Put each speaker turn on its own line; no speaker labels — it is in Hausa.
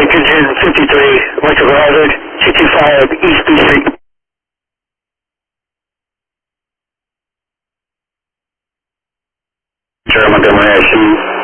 Nitrogen 53, electrical hazard, 225 East B Street. Sure, Montgomery, I see.